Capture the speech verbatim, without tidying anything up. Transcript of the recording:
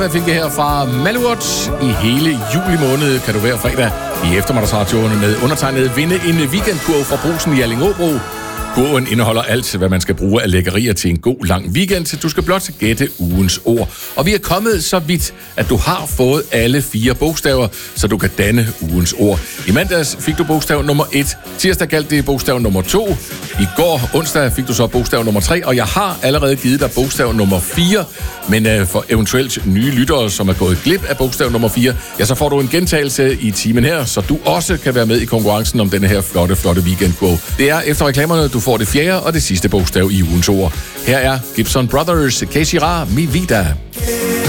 Jeg fik det her fra Malurt. I hele juli måned kan du hver fredag i eftermiddagsradioen med undertegnet vinde en weekendkurv fra Brugsen i Allingåbro. Kurven indeholder alt, hvad man skal bruge af lækkerier til en god lang weekend. Du skal blot gætte ugens ord. Og vi er kommet så vidt, at du har fået alle fire bogstaver, så du kan danne ugens ord. I mandags fik du bogstav nummer et. Tirsdag galt det bogstav nummer to. I går, onsdag, fik du så bogstav nummer tre. Og jeg har allerede givet dig bogstav nummer fire. Men uh, for eventuelt nye lyttere, som er gået glip af bogstav nummer fire, ja, så får du en gentagelse i timen her, så du også kan være med i konkurrencen om denne her flotte, flotte weekendkurv. Det er efter reklamerne, du får det fjerde og det sidste bogstav i ugens ord. Her er Gibson Brothers, Que Sera Mi Vida.